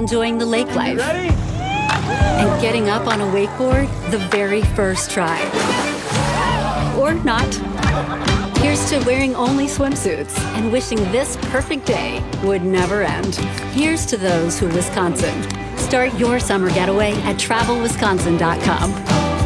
enjoying the lake life. And getting up on a wakeboard the very first try. Or not. Here's to wearing only swimsuits and wishing this perfect day would never end. Here's to those who Wisconsin. Start your summer getaway at travelwisconsin.com.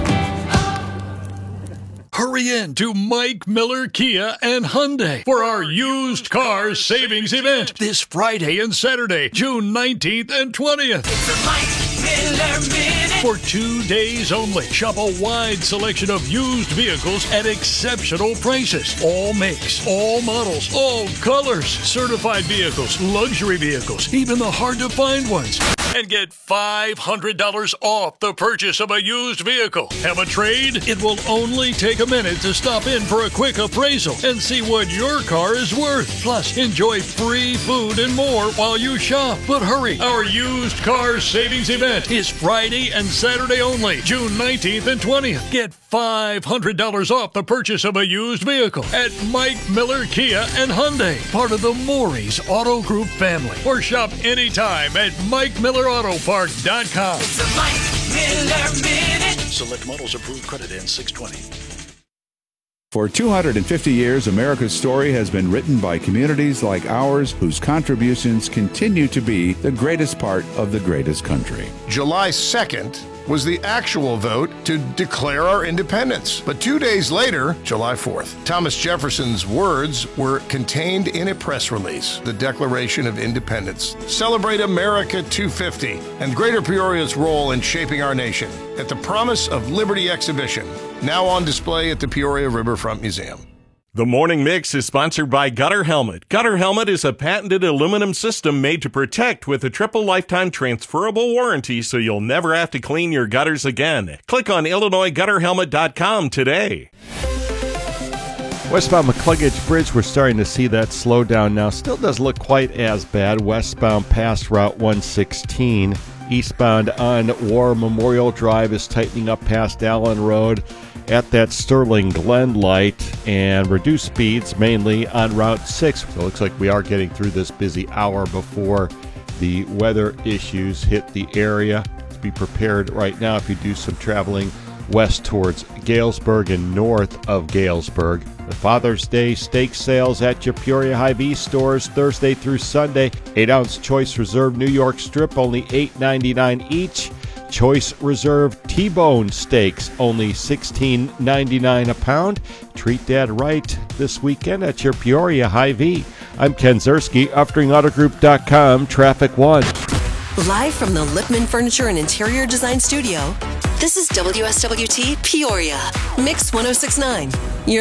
Hurry in to Mike Miller Kia and Hyundai for our used car savings event this Friday and Saturday, June 19th and 20th. It's a Mike Miller Minute. For 2 days only, shop a wide selection of used vehicles at exceptional prices. All makes, all models, all colors. Certified vehicles, luxury vehicles, even the hard-to-find ones. And get $500 off the purchase of a used vehicle. Have a trade? It will only take a minute to stop in for a quick appraisal and see what your car is worth. Plus, enjoy free food and more while you shop. But hurry, our used car savings event is Friday and Saturday only, June 19th and 20th. Get $500 off the purchase of a used vehicle at Mike Miller Kia and Hyundai, part of the Maury's Auto Group family. Or shop anytime at MikeMillerAutoPark.com. It's a Mike Miller Minute. Select models approved, credit ends 6/20. For 250 years, America's story has been written by communities like ours whose contributions continue to be the greatest part of the greatest country. July 2nd was the actual vote to declare our independence. But 2 days later, July 4th, Thomas Jefferson's words were contained in a press release, the Declaration of Independence. Celebrate America 250 and Greater Peoria's role in shaping our nation at the Promise of Liberty exhibition, now on display at the Peoria Riverfront Museum. The Morning Mix is sponsored by Gutter Helmet. Gutter Helmet is a patented aluminum system made to protect with a triple lifetime transferable warranty so you'll never have to clean your gutters again. Click on IllinoisGutterHelmet.com today. Westbound McCluggage Bridge, we're starting to see that slow down now. Still doesn't look quite as bad. Westbound past Route 116. Eastbound on War Memorial Drive is tightening up past Allen Road at that Sterling Glen light, and reduced speeds mainly on Route 6. So it looks like we are getting through this busy hour before the weather issues hit the area. To be prepared right now if you do some traveling west towards Galesburg and north of Galesburg. The Father's Day steak sales at your Peoria Hy-Vee stores Thursday through Sunday. 8-ounce Choice Reserve New York strip, only $8.99 each. Choice Reserve T-bone steaks, only $16.99 a pound. Treat Dad right this weekend at your Peoria Hy-Vee. I'm Ken Zerski, UfteringAutoGroup.com, Traffic 1. Live from the Lippman Furniture and Interior Design Studio, this is WSWT Peoria, Mix 1069. Your